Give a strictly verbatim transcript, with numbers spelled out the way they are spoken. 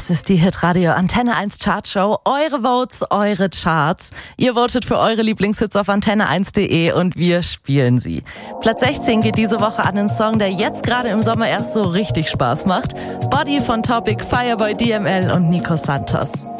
Das ist die Hitradio Antenne eins Chartshow. Eure Votes, eure Charts. Ihr votet für eure Lieblingshits auf antenne eins punkt de und wir spielen sie. Platz sechzehn geht diese Woche an den Song, der jetzt gerade im Sommer erst so richtig Spaß macht. Body von Topic, Fireboy D M L und Nico Santos.